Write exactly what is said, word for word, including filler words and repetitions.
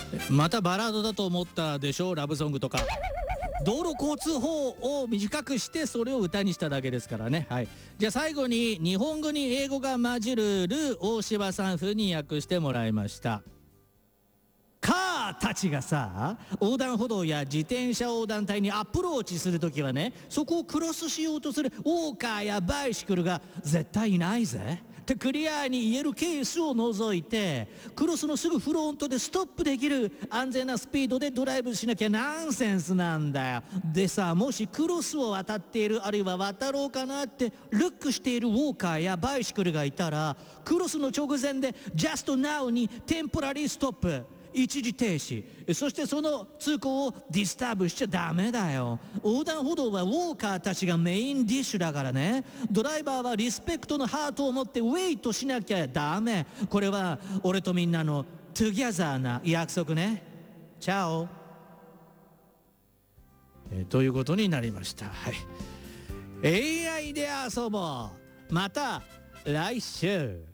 またバラードだと思ったでしょ、ラブソングとか。道路交通法を短くしてそれを歌にしただけですからね。はい、じゃあ最後に日本語に英語が混じるル大柴さん風に訳してもらいました。カーたちがさ、横断歩道や自転車横断帯にアプローチするときはね、そこをクロスしようとするウォーカーやバイシクルが絶対いないぜってクリアに言えるケースを除いて、クロスのすぐフロントでストップできる安全なスピードでドライブしなきゃナンセンスなんだよ。でさ、もしクロスを渡っている、あるいは渡ろうかなってルックしているウォーカーやバイシクルがいたら、クロスの直前でジャストナウにテンポラリーストップ、一時停止、そしてその通行をディスターブしちゃダメだよ。横断歩道はウォーカーたちがメインディッシュだからね。ドライバーはリスペクトのハートを持ってウェイトしなきゃダメ。これは俺とみんなのトゥギャザーな約束ね。チャオ。えー、ということになりました。はい、エーアイ で遊ぼう。また来週。